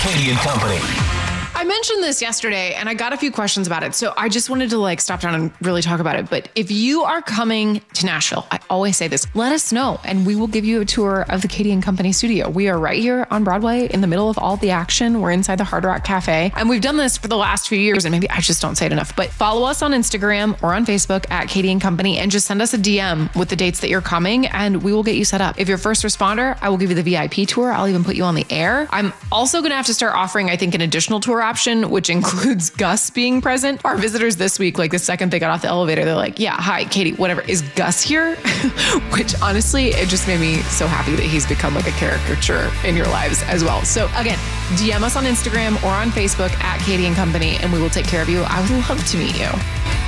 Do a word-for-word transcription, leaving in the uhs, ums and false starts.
Katie and Company. I mentioned this yesterday and I got a few questions about it. So I just wanted to like stop down and really talk about it. But if you are coming to Nashville, I always say this, let us know and we will give you a tour of the Katie and Company studio. We are right here on Broadway in the middle of all the action. We're inside the Hard Rock Cafe and we've done this for the last few years and maybe I just don't say it enough, but follow us on Instagram or on Facebook at Katie and Company and just send us a D M with the dates that you're coming and we will get you set up. If you're a first responder, I will give you the V I P tour. I'll even put you on the air. I'm also going to have to start offering, I think, an additional tour option, which includes Gus being present. Our visitors this week, like the second they got off the elevator, they're like, yeah, hi, Katie, whatever. Is Gus here? Which honestly, it just made me so happy that he's become like a caricature in your lives as well. So again, D M us on Instagram or on Facebook at Katie and Company, and we will take care of you. I would love to meet you.